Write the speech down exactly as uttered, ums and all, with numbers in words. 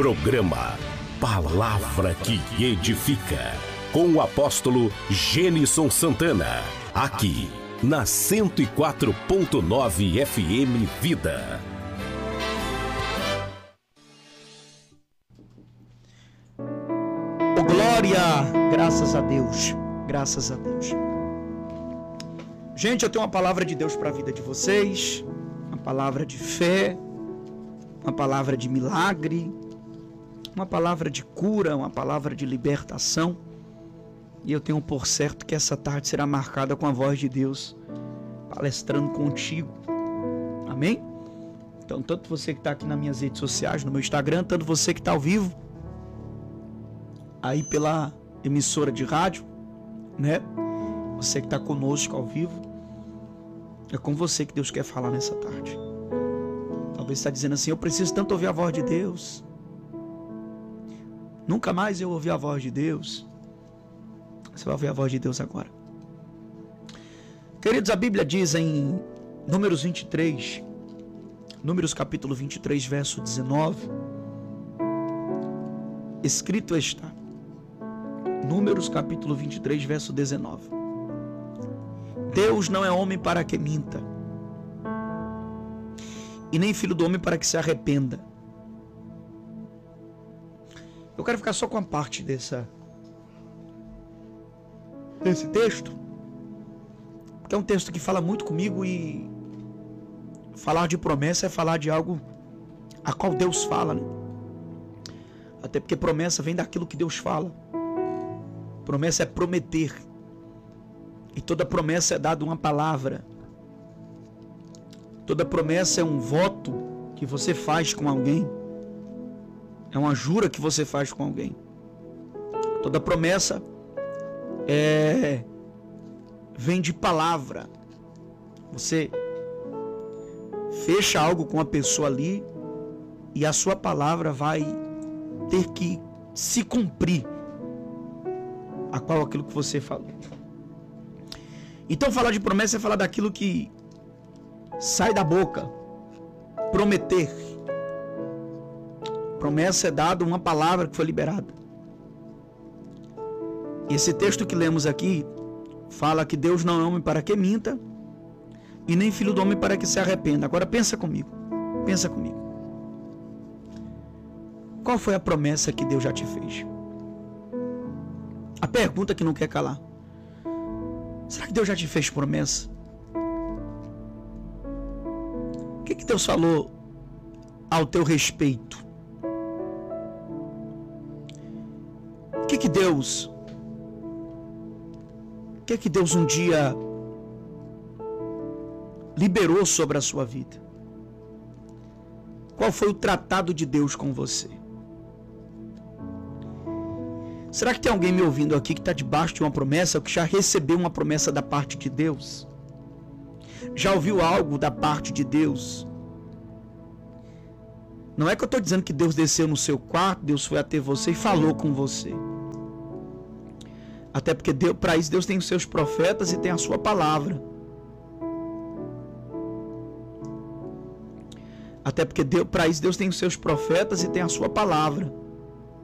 Programa Palavra que Edifica, com o apóstolo Gênison Santana, aqui na cento e quatro ponto nove F M Vida. Oh, glória! Graças a Deus, graças a Deus. Gente, eu tenho uma palavra de Deus para a vida de vocês, uma palavra de fé, uma palavra de milagre, uma palavra de cura, uma palavra de libertação. E eu tenho por certo que essa tarde será marcada com a voz de Deus palestrando contigo. Amém? Então, tanto você que está aqui nas minhas redes sociais, no meu Instagram, tanto você que está ao vivo, aí pela emissora de rádio, né? Você que está conosco ao vivo, é com você que Deus quer falar nessa tarde. Talvez você está dizendo assim: eu preciso tanto ouvir a voz de Deus. Nunca mais eu ouvi a voz de Deus. Você vai ouvir a voz de Deus agora. Queridos, a Bíblia diz em Números vinte e três, Números capítulo vinte e três, verso dezenove, escrito está, Números capítulo vinte e três, verso dezenove: Deus não é homem para que minta, e nem filho do homem para que se arrependa. Eu quero ficar só com a parte dessa, desse texto, porque é um texto que fala muito comigo, e falar de promessa é falar de algo a qual Deus fala, né? Até porque promessa vem daquilo que Deus fala. Promessa é prometer. E toda promessa é dada uma palavra. Toda promessa é um voto que você faz com alguém. É uma jura que você faz com alguém. Toda promessa é vem de palavra. Você fecha algo com a pessoa ali e a sua palavra vai ter que se cumprir a qual aquilo que você falou. Então, falar de promessa é falar daquilo que sai da boca. Prometer. Promessa é dada uma palavra que foi liberada. E esse texto que lemos aqui fala que Deus não é homem para que minta, e nem filho do homem para que se arrependa. Agora pensa comigo. Pensa comigo. Qual foi a promessa que Deus já te fez? A pergunta que não quer calar. Será que Deus já te fez promessa? O que que Deus falou ao teu respeito? O que que Deus... O que que Deus um dia liberou sobre a sua vida? Qual foi o tratado de Deus com você? Será que tem alguém me ouvindo aqui que está debaixo de uma promessa, ou que já recebeu uma promessa da parte de Deus? Já ouviu algo da parte de Deus? Não é que eu estou dizendo que Deus desceu no seu quarto, Deus foi até você e falou com você. Até porque para isso Deus tem os seus profetas e tem a sua palavra. Até porque para isso Deus tem os seus profetas e tem a sua palavra.